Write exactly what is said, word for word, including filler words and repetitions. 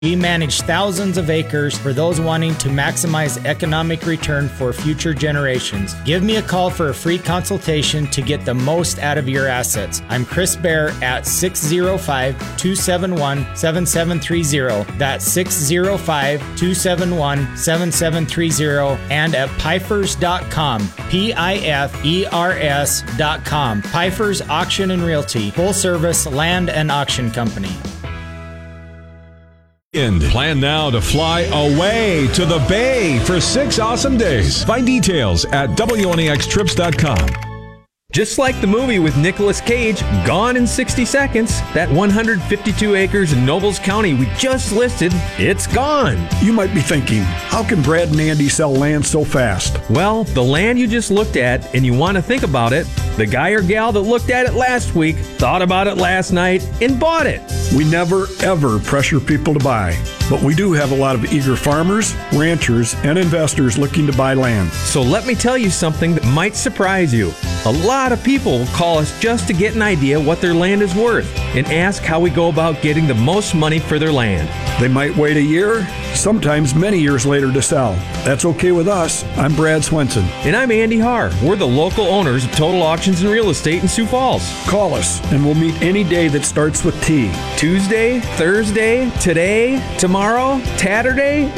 We manage thousands of acres for those wanting to maximize economic return for future generations. Give me a call for a free consultation to get the most out of your assets. I'm Chris Bear at six oh five, two seven one, seven seven three oh. That's six oh five, two seven one, seven seven three oh and at pifers dot com. P I F E R S dot com. Pifers Auction and Realty, full service land and auction company. Plan now to fly away to the Bay for six awesome days. Find details at W N E X trips dot com. Just like the movie with Nicolas Cage, gone in sixty seconds, that one hundred fifty-two acres in Nobles County we just listed, it's gone. You might be thinking, how can Brad and Andy sell land so fast? Well, the land you just looked at and you want to think about it, the guy or gal that looked at it last week thought about it last night and bought it. We never, ever pressure people to buy, but we do have a lot of eager farmers, ranchers, and investors looking to buy land. So let me tell you something that might surprise you. A lot of people will call us just to get an idea what their land is worth and ask how we go about getting the most money for their land. They might wait a year, sometimes many years later to sell. That's okay with us. I'm Brad Swenson. And I'm Andy Haar. We're the local owners of Total Auctions and Real Estate in Sioux Falls. Call us and we'll meet any day that starts with T. Tuesday, Thursday, today, tomorrow, Tatterday.